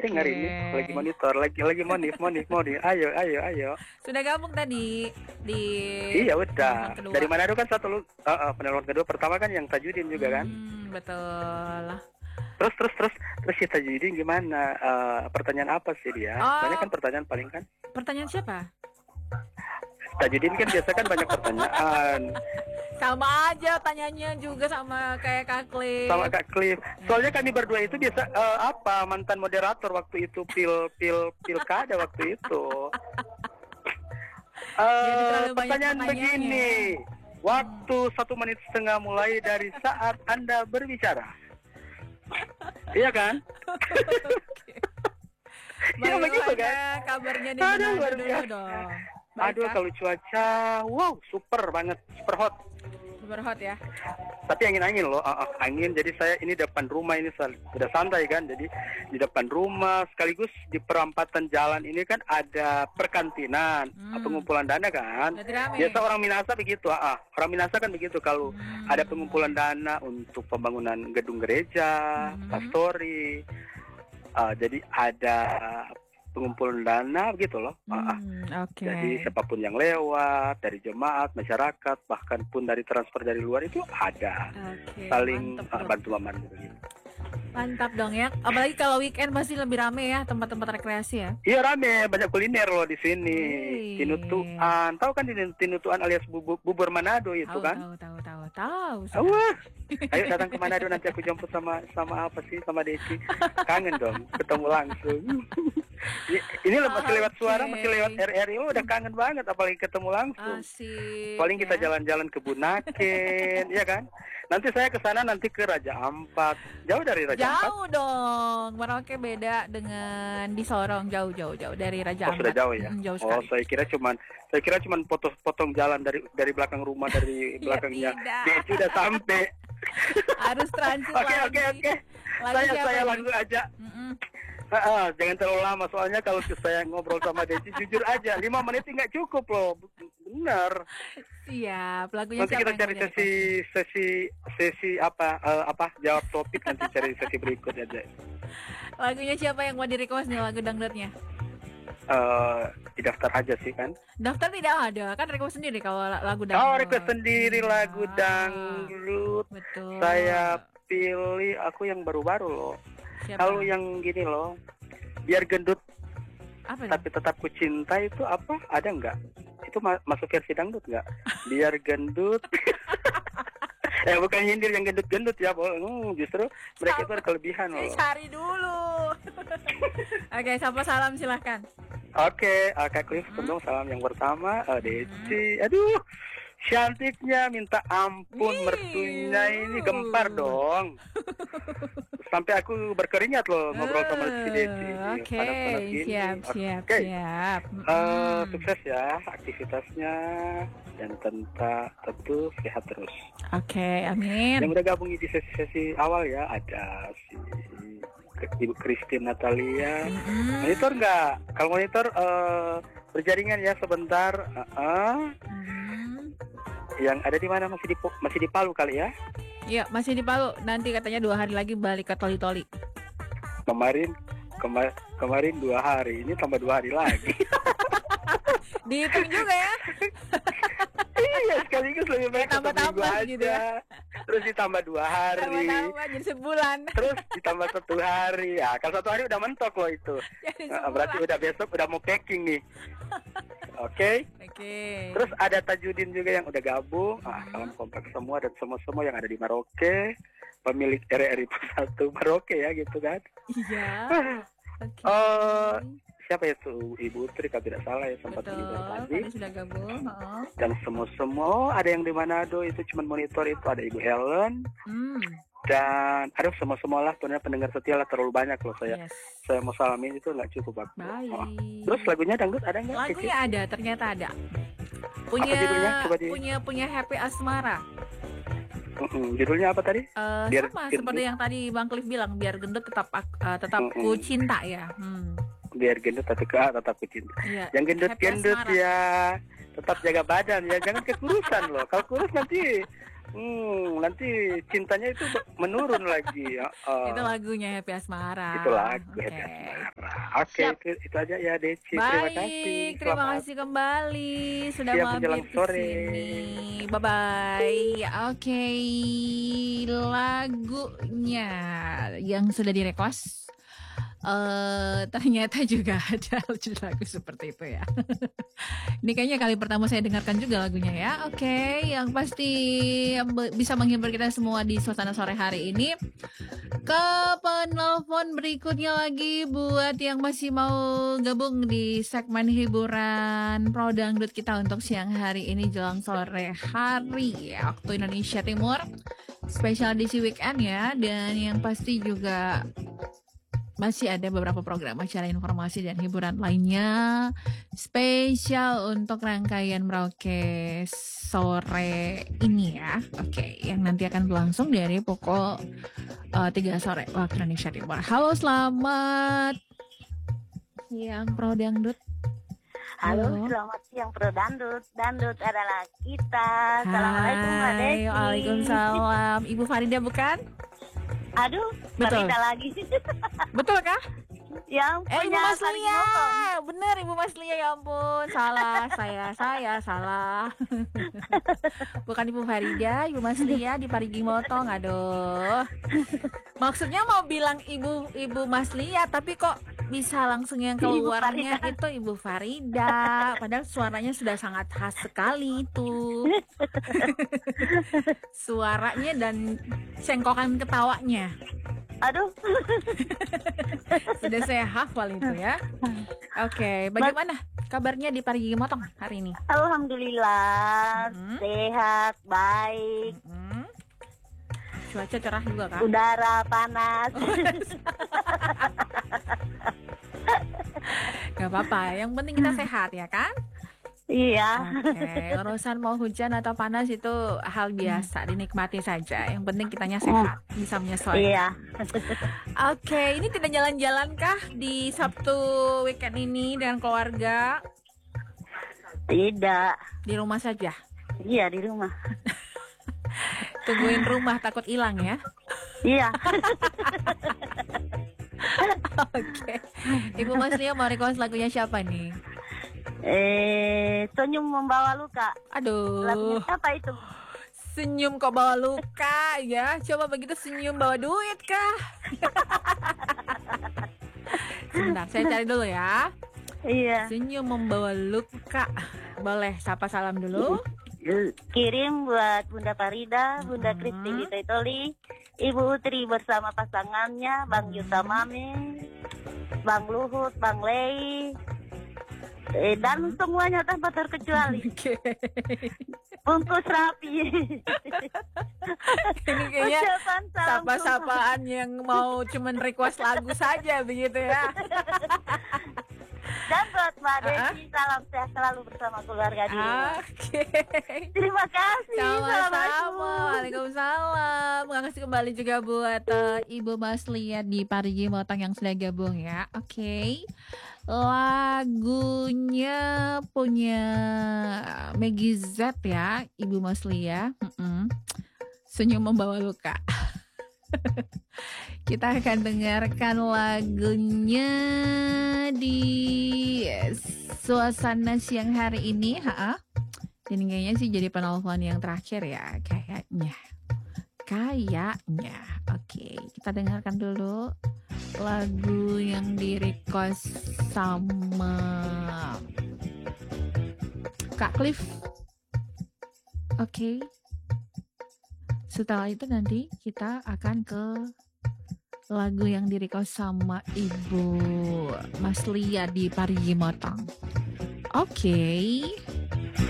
dengar ini, lagi monitor, lagi monif. Ayo. Sudah gabung tadi di Iya penelpon udah. kedua. Dari Manado kan satu lu. Penelpon kedua pertama kan yang Tajudin juga kan. Betul. Terus si Tajudin gimana? Pertanyaan apa sih dia? Oh. Banyak kan pertanyaan paling kan. Pertanyaan siapa? Tajudin kan biasa kan banyak pertanyaan. Sama aja tanyanya juga sama kayak Kak Cliff. Sama Kak Cliff. Soalnya kami berdua itu biasa mantan moderator waktu itu pilkada waktu itu. Pertanyaan begini. Waktu 1,5 menit mulai dari saat Anda berbicara. Iya kan? Iya begitu kan? Kabarnya di Aduh, Manado luar dulu biasa. dong. Aduh, kalau cuaca, wow, super banget, super hot. Super hot ya. Tapi angin loh, angin. Jadi saya ini depan rumah ini sudah santai kan. Jadi di depan rumah sekaligus di perampatan jalan ini kan ada perkantinan, pengumpulan dana kan. Biasa orang Minasa begitu, orang Minasa kan begitu kalau ada pengumpulan dana untuk pembangunan gedung gereja, pastori. Jadi ada pengumpulan dana begitu loh. Jadi siapapun yang lewat dari jemaat, masyarakat, bahkan pun dari transfer dari luar itu ada saling bantu membantu begitu. Mantap dong ya. Apalagi kalau weekend pasti lebih rame ya tempat-tempat rekreasi ya. Iya rame, banyak kuliner loh di sini. Tinutuan, tahu kan Tinutuan alias bubur Manado itu kan? Tahu. Ayo datang ke Manado nanti aku jemput sama apa sih sama Desi. Kangen dong ketemu langsung. Ini masih lewat suara, masih lewat RRI, udah kangen banget apalagi ketemu langsung. Paling kita jalan-jalan ke Bunaken, ya kan? Nanti saya ke sana nanti ke Raja Ampat. Jauh dari Raja Ampat? Jauh dong. Merauke beda dengan di Sorong, jauh dari Raja Ampat. Sudah jauh ya. Jauh sekali. Saya kira cuman potong jalan dari belakang rumah dari belakangnya. Dia sudah sampai. Harus transit lagi. Oke. Saya langsung aja. Jangan terlalu lama soalnya kalau saya ngobrol sama Desi jujur aja 5 menit nggak cukup loh. Benar. Siap. Lagunya nanti kita cari sesi apa jawab topik nanti cari sesi berikut aja. Lagunya siapa yang mau di-request nih lagu dangdutnya? Didaftar aja sih kan. Daftar tidak ada kan, request sendiri kalau lagu dangdut. Request sendiri lagu dangdut. Betul. Saya pilih aku yang baru-baru loh. Kalau yang gini loh, biar gendut apa tapi tetap ku cinta itu apa? Ada nggak? Itu masuk versi dangdut nggak? Biar gendut. Bukan nyindir yang gendut-gendut ya, justru mereka itu ada kelebihan loh. Cari dulu. Oke, sapa salam silahkan. Oke, Kak Cliff, dong salam yang pertama, Desi. Aduh, cantiknya minta ampun, mertunya ini gempar dong. Sampai aku berkeringat loh ngobrol sama si Desi. Oke, siap. Sukses ya aktivitasnya dan tentu sehat terus. Oke, amin. Yang udah gabung di sesi awal ya ada si Ibu Christine Natalia. Monitor nggak? Kalau monitor berjaringan ya sebentar. Yang ada di mana masih di Palu kali ya? Iya, masih di Palu. Nanti katanya 2 hari lagi balik ke Toli-Toli. Kemarin 2 hari, ini tambah 2 hari lagi. Dihitung juga ya. Iya, sekaligus lebih baik tambah-tambah gitu ya. Terus ditambah 2 hari. Tambah jadi sebulan. Terus ditambah 1 hari. Ya, kalau 1 hari udah mentok loh itu. Berarti udah besok udah mau packing nih. Oke. Terus ada Tajudin juga yang udah gabung. Salam kompak semua dan semua yang ada di Merauke. Pemilik RRI 1 Merauke ya gitu kan. Iya. Siapa itu? Ibu Tri kalau tidak salah ya sempat juga tadi sudah gabung. Dan semua ada yang di Manado itu cuma monitor itu ada Ibu Helen. Dan aduh semua lah pendengar setia lah terlalu banyak loh saya mau salamin itu nggak cukup waktu. Terus lagunya dangdut ada nggak? Lagunya ada, ternyata ada. Punya Happy Asmara. Judulnya apa tadi? Sama seperti yang tadi Bang Cliff bilang, biar gendut tetap ku cinta ya. Biar gendut tetap ku cinta. Yang gendut ya tetap jaga badan ya, jangan kekurusan loh. Kalau kurus nanti cintanya itu menurun lagi. Itu lagunya Happy Asmara. Itu lagu Happy Asmara. Oke, Siap. itu aja ya Deci. Terima kasih. Baik, terima Selamat kasih kembali sudah siang mampir menjelang ke sore. sini. Bye bye. Oke, lagunya yang sudah direquest ternyata juga ada lagu seperti itu ya. Ini kayaknya kali pertama saya dengarkan juga lagunya ya. Oke, yang pasti bisa menghibur kita semua di suasana sore hari ini. Ke penelpon berikutnya lagi buat yang masih mau gabung di segmen hiburan Pro Dangdut kita untuk siang hari ini jelang sore hari waktu Indonesia Timur. Spesial edisi weekend ya, dan yang pasti juga masih ada beberapa program acara informasi dan hiburan lainnya spesial untuk rangkaian Merauke sore ini ya. Oke, yang nanti akan berlangsung dari pukul 3 sore waktu Indonesia Timur. Halo, selamat siang Pro Dangdut. Halo, Halo. selamat siang Pro Dangdut. Dangdut adalah kita. Assalamualaikum Mbak Hai, Desi. waalaikumsalam. Ibu Farida bukan? Aduh, Betul. Farida lagi. Betul kah? Yang Ibu punya Mas kali Lia, ngomong. bener Ibu Mas Lia, ya ampun, salah, saya salah. Bukan Ibu Farida, Ibu Mas Lia di Parigi Motong, aduh. Maksudnya mau bilang Ibu Mas Lia, tapi kok bisa langsung yang keluarnya Farida. itu Ibu Farida, padahal suaranya sudah sangat khas sekali itu. Suaranya dan cengkokan ketawanya. Aduh. Sudah saya hafal itu ya. Oke, bagaimana kabarnya di Parigi Motong hari ini? Alhamdulillah, Mhm. sehat, baik. Cuaca cerah juga kan? Udara panas. Gak apa-apa, yang penting kita sehat ya kan? Iya. Oke, urusan mau hujan atau panas itu hal biasa, dinikmati saja. Yang penting kitanya sehat, bisa menyesuaikan. Iya. Oke, ini tidak jalan-jalan kah di Sabtu weekend ini dengan keluarga? Tidak. Di rumah saja? Iya, di rumah. Tungguin rumah, takut hilang ya? Iya. Oke, Ibu Mas Lia mau request lagunya siapa nih? Senyum membawa luka. Lagunya Aduh, siapa itu? senyum kok bawa luka ya? Coba begitu senyum bawa duit kah? Sebentar, saya cari dulu ya. Iya. Senyum membawa luka. Boleh sapa salam dulu? Kirim buat Bunda Farida, Bunda Christine Taitoli, Ibu Utri bersama pasangannya, Bang Yuta Mame, Bang Luhut, Bang Lei, dan semuanya tanpa terkecuali. Oke. Bungkus rapi. Ini kayaknya Ucapan salam sapa-sapaan yang mau cuman request lagu saja begitu ya. dan buat Mbak Desi, salam sehat selalu bersama keluarga di rumah. Oke. Terima kasih. Sama-sama. Assalamualaikum. Waalaikumsalam. Terima kasih kembali juga buat Ibu Mas Lia di Parigi Motong yang sudah gabung ya. Oke. Lagunya punya Meggy Z ya, Ibu Mas Lia. Senyum membawa luka. Kita akan dengarkan lagunya di suasana siang hari ini. Dan kayaknya sih jadi penelpon yang terakhir ya, kayaknya. Oke, kita dengarkan dulu lagu yang di request sama Kak Cliff. Oke. Setelah itu nanti kita akan ke lagu yang di request sama Ibu Mas Lia di Parigi Motong. Oke.